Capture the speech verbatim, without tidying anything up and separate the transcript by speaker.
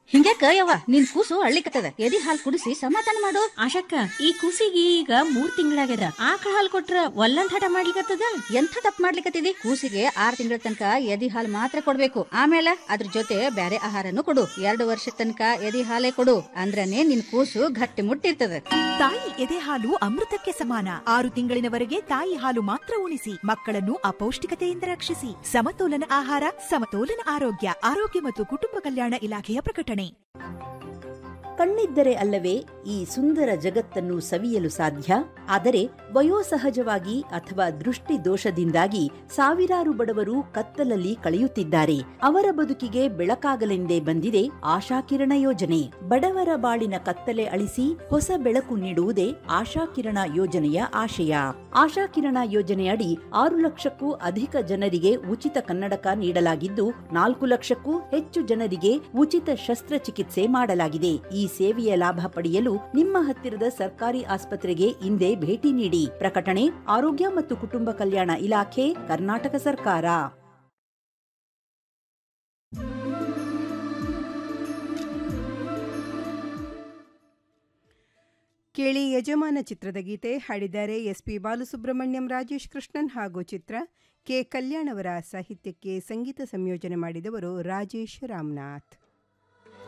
Speaker 1: ಹಿಂಗ್ಯಾಕ ಯವ್ವ ನಿನ್ ಕೂಸು ಅಳ್ಳಿಕತ್ತದ ಎದಿ ಹಾಲ್ ಕುಡಿಸಿ ಸಮಾಧಾನ ಮಾಡು.
Speaker 2: ಆಶಕ್ಕ, ಈ ಕೂಸಿಗೆ ಈಗ ಮೂರ್ ತಿಂಗಳಾಗ್ಯದ. ಆಕಳ ಹಾಲ್ ಕೊಟ್ರ ಒಲ್ಲಂದ್ ಹಠ ಮಾಡ್ಲಿಕತ್ತದ.
Speaker 1: ಎಂಥ ತಪ್ಪು ಮಾಡ್ಲಿಕತ್ತಿದಿ? ಕೂಸಿಗೆ ಆರ್ ತಿಂಗಳ ತನಕ ಎದಿ ಹಾಲ್ ಮಾತ್ರ ಕೊಡ್ಬೇಕು. ಆಮೇಲೆ ಅದ್ರ ಜೊತೆ ಬ್ಯಾರೆ ಆಹಾರನು ಕೊಡು. ಎರಡು ವರ್ಷ ತನಕ ಎದಿ ಹಾಲೇ ಕೊಡು, ಅಂದ್ರನೇ ನಿನ್ ಕೂಸು ಗಟ್ಟಿ ಮುಟ್ಟಿರ್ತದ.
Speaker 3: ತಾಯಿ ಎದೆ ಹಾಲು ಅಮೃತಕ್ಕೆ ಸಮಾನ. ಆರು ತಿಂಗಳಿನವರೆಗೆ ತಾಯಿ ಹಾಲು ಮಾತ್ರ ಉಣಿಸಿ, ಮಕ್ಕಳನ್ನು ಅಪೌಷ್ಟಿಕತೆಯಿಂದ ರಕ್ಷಿಸಿ. ಸಮತೋಲನ ಆಹಾರ, ಸಮತೋಲನ ಆರೋಗ್ಯ. ಆರೋಗ್ಯ ಮತ್ತು ಕುಟುಂಬ ಕಲ್ಯಾಣ ಇಲಾಖೆಯ ಪ್ರಕಟಣೆ.
Speaker 4: ಕಣ್ಣಿದ್ದರೆ ಅಲ್ಲವೇ ಈ ಸುಂದರ ಜಗತ್ತನ್ನು ಸವಿಯಲು ಸಾಧ್ಯ. ಆದರೆ ವಯೋಸಹಜವಾಗಿ ಅಥವಾ ದೃಷ್ಟಿ ದೋಷದಿಂದಾಗಿ ಸಾವಿರಾರು ಬಡವರು ಕತ್ತಲಲ್ಲಿ ಕಳೆಯುತ್ತಿದ್ದಾರೆ. ಅವರ ಬದುಕಿಗೆ ಬೆಳಕಾಗಲೆಂದೇ ಬಂದಿದೆ ಆಶಾಕಿರಣ ಯೋಜನೆ. ಬಡವರ ಬಾಳಿನ ಕತ್ತಲೆ ಅಳಿಸಿ ಹೊಸ ಬೆಳಕು ನೀಡುವುದೇ ಆಶಾಕಿರಣ ಯೋಜನೆಯ ಆಶಯ. ಆಶಾಕಿರಣ ಯೋಜನೆಯಡಿ ಆರು ಲಕ್ಷಕ್ಕೂ ಅಧಿಕ ಜನರಿಗೆ ಉಚಿತ ಕನ್ನಡಕ ನೀಡಲಾಗಿದ್ದು, ನಾಲ್ಕು ಲಕ್ಷಕ್ಕೂ ಹೆಚ್ಚು ಜನರಿಗೆ ಉಚಿತ ಶಸ್ತ್ರಚಿಕಿತ್ಸೆ ಮಾಡಲಾಗಿದೆ. ಈ ಸೇವೆಯ ಲಾಭ ಪಡೆಯಲು ನಿಮ್ಮ ಹತ್ತಿರದ ಸರ್ಕಾರಿ ಆಸ್ಪತ್ರೆಗೆ ಇಂದೇ ಭೇಟಿ ನೀಡಿ. ಪ್ರಕಟಣೆ ಆರೋಗ್ಯ ಮತ್ತು ಕುಟುಂಬ ಕಲ್ಯಾಣ ಇಲಾಖೆ, ಕರ್ನಾಟಕ ಸರ್ಕಾರ.
Speaker 5: ಕೇಳಿ ಯಜಮಾನ ಚಿತ್ರದ ಗೀತೆ. ಹಾಡಿದ್ದಾರೆ ಎಸ್ ಪಿ ಬಾಲಸುಬ್ರಹ್ಮಣ್ಯಂ, ರಾಜೇಶ್ ಕೃಷ್ಣನ್ ಹಾಗೂ ಚಿತ್ರ. ಕೆ ಕಲ್ಯಾಣ್ ಅವರ ಸಾಹಿತ್ಯಕ್ಕೆ ಸಂಗೀತ ಸಂಯೋಜನೆ ಮಾಡಿದವರು ರಾಜೇಶ್ ರಾಮನಾಥ್.